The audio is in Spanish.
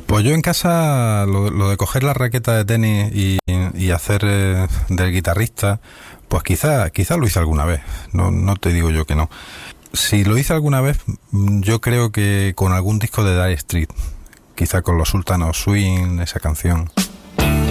Pues yo en casa lo de coger la raqueta de tenis y hacer del guitarrista, pues quizá lo hice alguna vez, no te digo yo que no. Si lo hice alguna vez, yo creo que con algún disco de Dire Straits, quizá con los Sultan of Swing, esa canción.